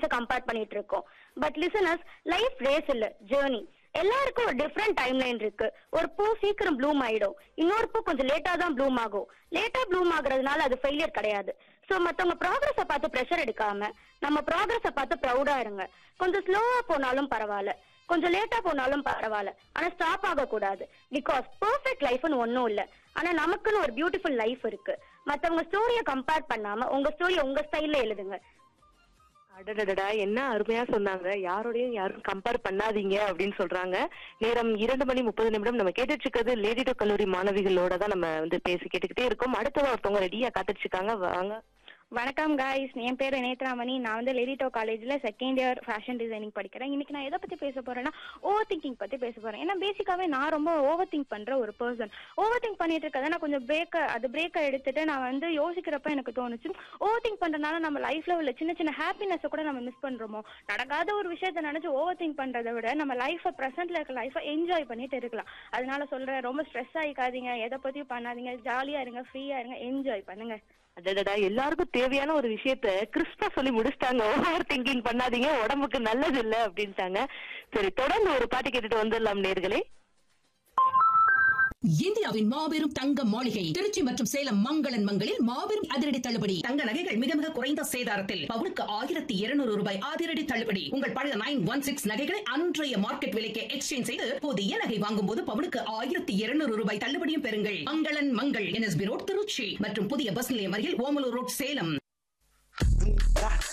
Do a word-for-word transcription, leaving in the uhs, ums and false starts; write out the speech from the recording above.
திங்ஸை கம்பேர் பண்ணிட்டு இருக்கோம். பட் லிசனர்ஸ், லைஃப் ரேஸ் இல்ல, ஜேர்னி. எல்லாருக்கும் ஒரு டிஃப்ரெண்ட் டைம் லைன் இருக்கு. ஒரு பூ சீக்கிரம் ப்ளூம் ஆயிடும், இன்னொரு பூ கொஞ்சம் லேட்டா தான் ப்ளூம் ஆகும். லேட்டா ப்ளூம் ஆகுறதுனால அது ஃபெயிலியர் கிடையாது. சோ மத்தவங்க ப்ராக்ரஸ பார்த்து ப்ரெஷர் எடுக்காம நம்ம ப்ராக்ரஸ பார்த்து ப்ரௌடா இருங்க. கொஞ்சம் ஸ்லோவா போனாலும் பரவாயில்ல, கொஞ்சம் லேட்டா போனாலும் பரவாயில்ல, ஆனா ஸ்டாப் ஆக கூடாது. பிகாஸ் பெர்ஃபெக்ட் லைஃப்னு ஒன்னும் இல்ல, ஆனா நமக்குன்னு ஒரு பியூட்டிஃபுல் லைஃப் இருக்கு. மத்தவங்க ஸ்டோரியை கம்பேர் பண்ணாம உங்க ஸ்டோரியை உங்க ஸ்டைல்ல எழுதுங்க. அடடடடா, என்ன அருமையா சொன்னாங்க. யாரோடையும் யாரும் கம்பேர் பண்ணாதீங்க அப்படின்னு சொல்றாங்க. நேரம் இரண்டு மணி முப்பது நிமிடம். நம்ம கேட்டுட்டு இருக்கிறது லேடி டாக் கல்லூரி மாணவிகளோட தான் நம்ம வந்து பேசி கேட்டுக்கிட்டே இருக்கோம். அடுத்தவங்க ஒருத்தவங்க ரெடியா காத்துட்டு இருக்காங்க, வாங்க. வணக்கம் காய்ஸ், என் பேரு நேத்ராமணி. நான் வந்து லேடிடோ காலேஜ்ல செகண்ட் இயர் ஃபேஷன் டிசைனிங் படிக்கிறேன். இன்னைக்கு நான் எதை பத்தி பேச போறேன்னா ஓவர் திங்கிங் பத்தி பேச போறேன். ஏன்னா பேசிக்காவே நான் ரொம்ப ஓவர் திங்க் பண்ற ஒரு பர்சன். ஓவர் திங்க் பண்ணிட்டு இருக்கதை நான் கொஞ்சம் பிரேக் அது பிரேக்கை எடுத்துட்டு நான் வந்து யோசிக்கிறப்ப எனக்கு தோணுச்சு, ஓவர் திங்க் பண்றதுனால நம்ம லைஃப்ல உள்ள சின்ன சின்ன ஹாப்பினஸ் கூட நம்ம மிஸ் பண்றோமோ. நடக்காத ஒரு விஷயத்த நினைச்சு ஓவர் திங்க் பண்றதை விட நம்ம லைஃப பிரசன்ட்ல இருக்க லைஃப என்ஜாய் பண்ணிட்டு இருக்கலாம். அதனால சொல்றேன், ரொம்ப ஸ்ட்ரெஸ் ஆயிக்காதீங்க, எதை பத்தியும் பண்ணாதீங்க, ஜாலியா இருங்க, ஃப்ரீயா இருங்க, என்ஜாய் பண்ணுங்க. அடடடா, எல்லாருக்கும் தேவையான ஒரு விஷயத்த கிறிஸ்பா சொல்லி முடிச்சிட்டாங்க. ஓவர் திங்கிங் பண்ணாதீங்க, உடம்புக்கு நல்லது இல்ல அப்படின்ட்டாங்க. சரி, தொடர்ந்து ஒரு பாட்டு கேட்டுட்டு வந்துடலாம் நேர்களே. இந்தியாவின் மாபெரும் தங்க மாளிகை திருச்சி மற்றும் சேலம் மங்களன் மங்களில் மாபெரும் அதிரடி தள்ளுபடி. தங்க நகைகள் மிக மிக குறைந்த சேதாரத்தில் பவுனுக்கு ஆயிரத்தி இருநூறு ரூபாய் அதிரடி தள்ளுபடி. உங்கள் பழைய நைன் ஒன் சிக்ஸ் நகைகளை அன்றைய மார்க்கெட் விலைக்கு எக்ஸ்சேஞ்ச் செய்து புதிய நகை வாங்கும் போது பவுனுக்கு ஆயிரத்தி இருநூறு ரூபாய் தள்ளுபடியும் பெறுங்கள். மங்களன் மங்கள் என்எஸ்பி ரோட் திருச்சி மற்றும் புதிய பஸ் நிலையம் அருகில் ஓமலூர் ரோட் சேலம்.